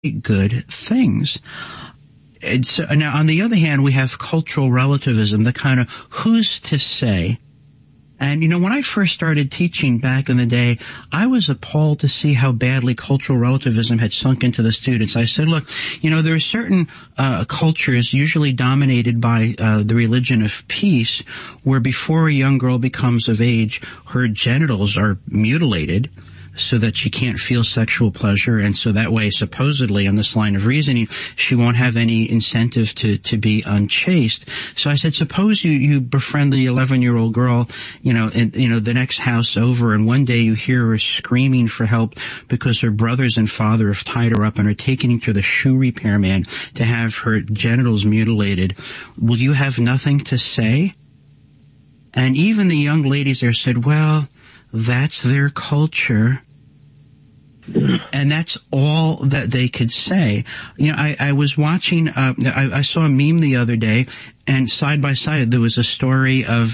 good things. Now, on the other hand, we have cultural relativism, the kind of who's to say. And, when I first started teaching back in the day, I was appalled to see how badly cultural relativism had sunk into the students. I said, look, there are certain cultures usually dominated by the religion of peace, where before a young girl becomes of age, her genitals are mutilated so that she can't feel sexual pleasure, and so that way, supposedly, on this line of reasoning, she won't have any incentive to be unchaste. So I said, suppose you befriend the 11-year-old girl, the next house over, and one day you hear her screaming for help because her brothers and father have tied her up and are taking her to the shoe repairman to have her genitals mutilated. Will you have nothing to say? And even the young ladies there said, well, that's their culture. And that's all that they could say. I was watching, I saw a meme the other day, and side by side there was a story of,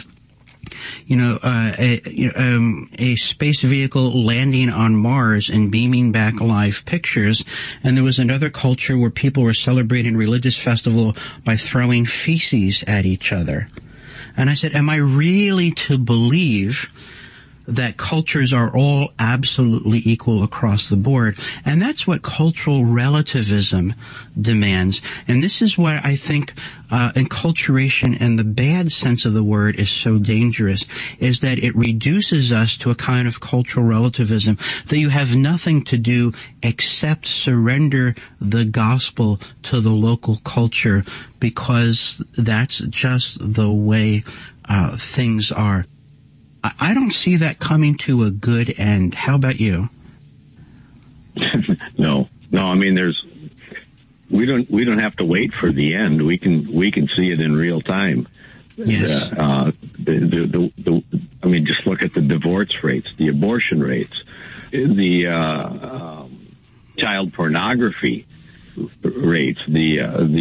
a space vehicle landing on Mars and beaming back live pictures. And there was another culture where people were celebrating a religious festival by throwing feces at each other. And I said, am I really to believe that cultures are all absolutely equal across the board? And that's what cultural relativism demands. And this is why I think enculturation in the bad sense of the word is so dangerous, is that it reduces us to a kind of cultural relativism that you have nothing to do except surrender the gospel to the local culture, because that's just the way things are. I don't see that coming to a good end. How about you? No. I mean, we don't have to wait for the end. We can see it in real time. Yes. I mean, just look at the divorce rates, the abortion rates, the child pornography rates, the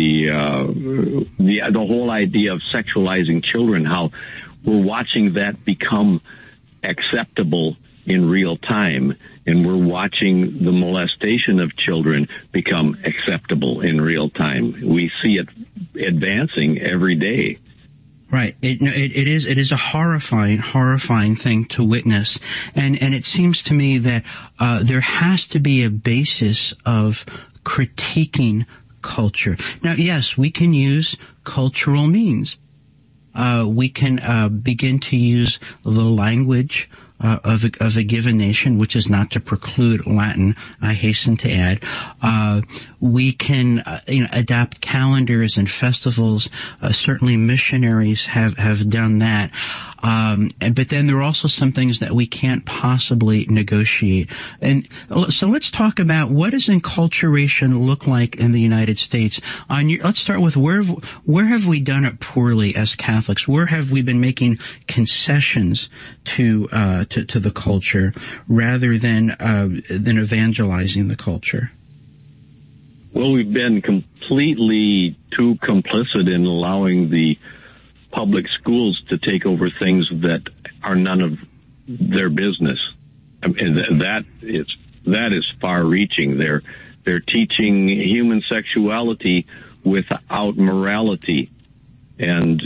whole idea of sexualizing children, how we're watching that become acceptable in real time, and we're watching the molestation of children become acceptable in real time. We see it advancing every day. Right. It is a horrifying thing to witness. And it seems to me that there has to be a basis of critiquing culture. Now, yes, we can use cultural means. We can begin to use the language of a given nation, which is not to preclude Latin, I hasten to add. We can adapt calendars and festivals. Certainly missionaries have done that. But then there are also some things that we can't possibly negotiate. And so let's talk about what does enculturation look like in the United States. Let's start with where have we done it poorly as Catholics? Where have we been making concessions to the culture rather than evangelizing the culture? Well, we've been completely too complicit in allowing the public schools to take over things that are none of their business. I mean, that is far-reaching. They're teaching human sexuality without morality, and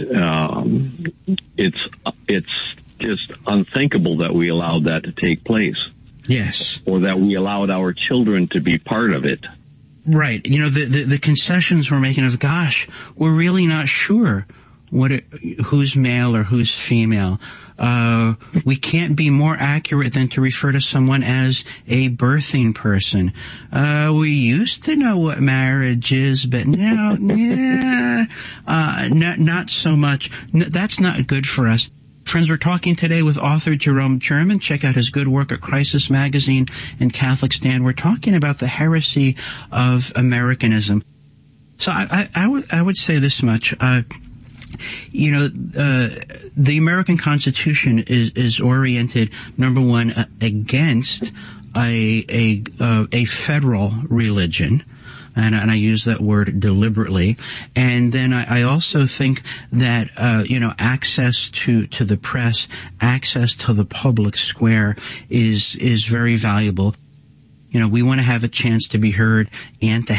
it's just unthinkable that we allowed that to take place. Yes, or that we allowed our children to be part of it. Right. The concessions we're making of, gosh, we're really not sure who's male or who's female. We can't be more accurate than to refer to someone as a birthing person. We used to know what marriage is, but now, not so much. That's not good for us. Friends, we're talking today with author Jerome German. Check out his good work at Crisis Magazine and Catholic Stand. We're talking about the heresy of Americanism. So I would say this much. The American Constitution is oriented, number one, against a federal religion. And I use that word deliberately. And then I also think that, access to the press, access to the public square is very valuable. We want to have a chance to be heard and to